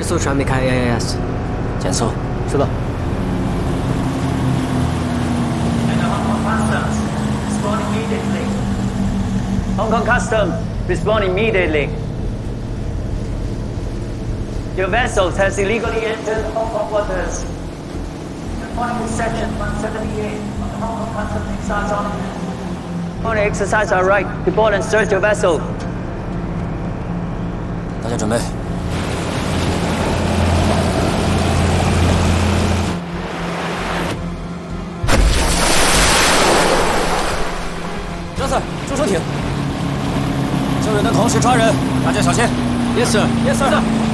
艘船没开 AIS， 检搜。 收到。 Hong Kong Customs, respond immediately. Your vessel has illegally entered Hong Kong waters. According to Section 178 of the Hong Kong Customs Excise Ordinance, only exercise our right to board and search your vessel. 大家准备。张 Sir， 驻守艇。救人的同时抓人，大家小心。Yes sir. Yes sir.